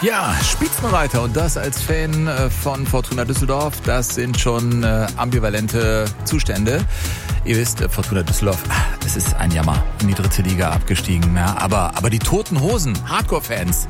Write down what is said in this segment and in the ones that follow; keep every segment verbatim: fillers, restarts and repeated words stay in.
Ja, Spitzenreiter und das als Fan von Fortuna Düsseldorf, das sind schon äh, ambivalente Zustände. Ihr wisst, Fortuna Düsseldorf, es ist ein Jammer, in die dritte Liga abgestiegen. Ja, aber, aber die Toten Hosen, Hardcore-Fans,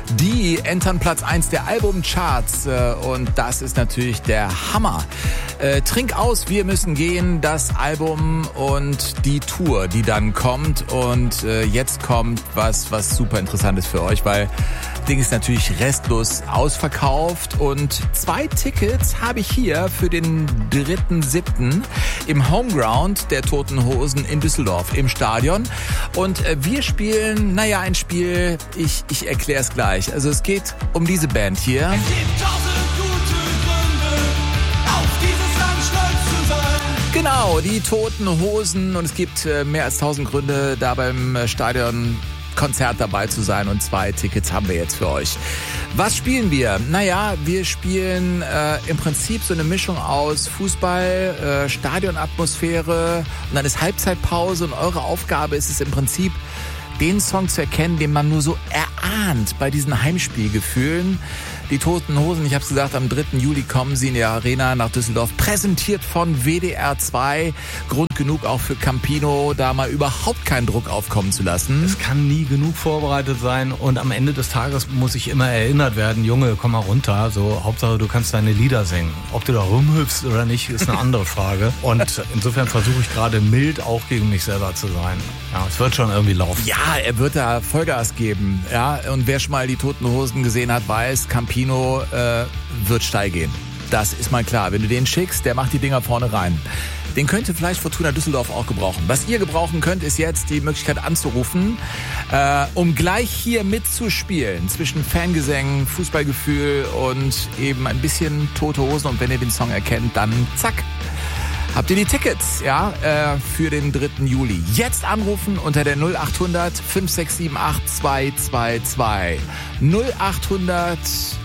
die entern Platz eins der Albumcharts äh, und das ist natürlich der Hammer. Äh, Trink aus, wir müssen gehen, das Album und die Tour, die dann kommt. Und äh, jetzt kommt was, was super interessant ist für euch, weil Ding ist natürlich restlos ausverkauft und zwei Tickets habe ich hier für den dritten siebten im Homeground der Toten Hosen in Düsseldorf im Stadion. Und äh, wir spielen, naja, ein Spiel, ich, ich erkläre es gleich. Also es geht um diese Band hier. Es gibt tausend gute Gründe, auf dieses Land stolz zu sein. Genau, die Toten Hosen und es gibt äh, mehr als tausend Gründe, da beim äh, Stadion Konzert dabei zu sein und zwei Tickets haben wir jetzt für euch. Was spielen wir? Naja, wir spielen äh, im Prinzip so eine Mischung aus Fußball, äh, Stadionatmosphäre und dann ist Halbzeitpause und eure Aufgabe ist es im Prinzip, den Song zu erkennen, den man nur so erahnt bei diesen Heimspielgefühlen. Die Toten Hosen, ich habe es gesagt, am dritten Juli kommen sie in die Arena nach Düsseldorf, präsentiert von W D R zwei. Grund genug auch für Campino, da mal überhaupt keinen Druck aufkommen zu lassen. Es kann nie genug vorbereitet sein und am Ende des Tages muss ich immer erinnert werden, Junge, komm mal runter, so Hauptsache du kannst deine Lieder singen. Ob du da rumhüpfst oder nicht, ist eine andere Frage. Und insofern versuche ich gerade mild auch gegen mich selber zu sein. Ja, es wird schon irgendwie laufen. Ja, er wird da Vollgas geben. Ja, und wer schon mal die Toten Hosen gesehen hat, weiß, Campino äh, wird steil gehen. Das ist mal klar. Wenn du den schickst, der macht die Dinger vorne rein. Den könnte vielleicht Fortuna Düsseldorf auch gebrauchen. Was ihr gebrauchen könnt, ist jetzt die Möglichkeit anzurufen, äh, um gleich hier mitzuspielen zwischen Fangesängen, Fußballgefühl und eben ein bisschen Tote Hosen. Und wenn ihr den Song erkennt, dann zack, habt ihr die Tickets, ja, äh, für den dritten Juli. Jetzt anrufen unter der null acht hundert fünf sechs sieben acht zwei zwei zwei. null acht hundert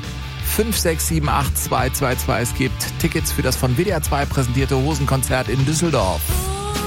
fünf sechs sieben acht zwei zwei zwei. Es gibt Tickets für das von W D R zwei präsentierte Hosenkonzert in Düsseldorf.